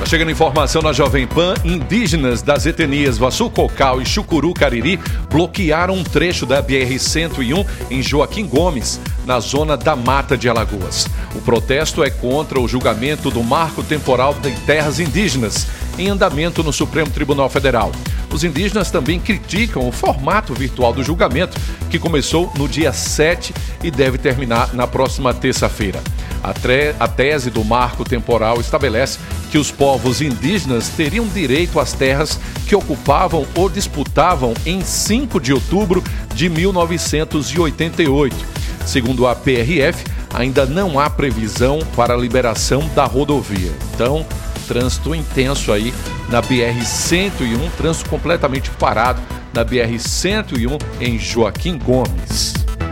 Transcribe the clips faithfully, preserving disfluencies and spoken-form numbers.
Chegando informação na Jovem Pan, indígenas das etnias Vassu-Cocal e Chucuru-Cariri bloquearam um trecho da B R cento e um em Joaquim Gomes, na zona da Mata de Alagoas. O protesto é contra o julgamento do Marco Temporal de Terras Indígenas, em andamento no Supremo Tribunal Federal. Os indígenas também criticam o formato virtual do julgamento, que começou no dia sete e deve terminar na próxima terça-feira. A, tre- a tese do marco temporal estabelece que os povos indígenas teriam direito às terras que ocupavam ou disputavam em cinco de outubro de mil novecentos e oitenta e oito. Segundo a P R F, ainda não há previsão para a liberação da rodovia. Então, trânsito intenso aí na B R cento e um, trânsito completamente parado na B R cento e um em Joaquim Gomes.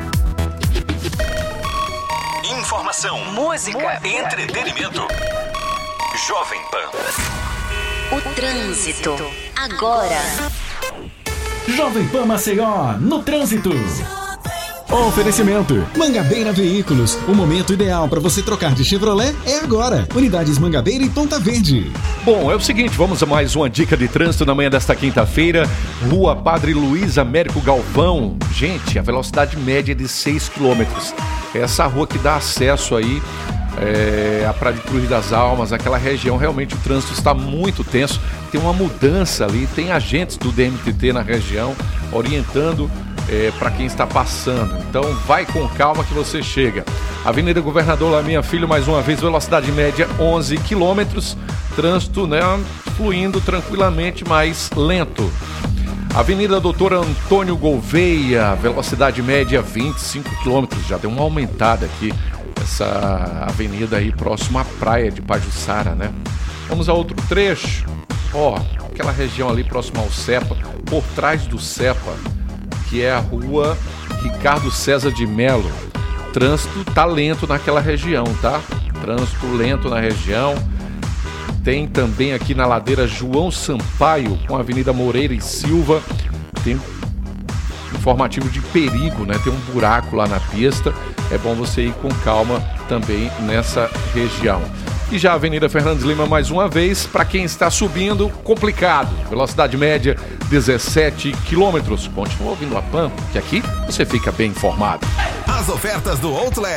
Informação, música, entretenimento. Jovem Pan. O trânsito agora. Jovem Pan Maceió, no trânsito. Oferecimento Mangabeira Veículos. O momento ideal para você trocar de Chevrolet é agora. Unidades Mangabeira e Ponta Verde. Bom, é o seguinte, vamos a mais uma dica de trânsito na manhã desta quinta-feira. Rua Padre Luiz Américo Galvão. Gente, a velocidade média é de seis quilômetros. É essa rua que dá acesso aí é, à Praia de Cruz das Almas, aquela região. Realmente o trânsito está muito tenso. Tem uma mudança ali, tem agentes do D M T T na região orientando É, para quem está passando. Então vai com calma que você chega. Avenida Governador Laminha Filho, mais uma vez, velocidade média onze quilômetros. Trânsito, né, fluindo tranquilamente, mas lento. Avenida Doutor Antônio Gouveia, velocidade média vinte e cinco quilômetros. Já deu uma aumentada aqui essa avenida aí próximo à praia de Pajuçara, né? Vamos a outro trecho. Ó, aquela região ali próximo ao Cepa, por trás do Cepa, que é a rua Ricardo César de Melo. Trânsito tá lento naquela região, tá? Trânsito lento na região. Tem também aqui na ladeira João Sampaio, com a Avenida Moreira e Silva. Tem informativo de perigo, né? Tem um buraco lá na pista. É bom você ir com calma também nessa região. E já a Avenida Fernandes Lima, mais uma vez, para quem está subindo, complicado. Velocidade média, dezessete quilômetros. Continua ouvindo a Pan, que aqui você fica bem informado. As ofertas do Outlet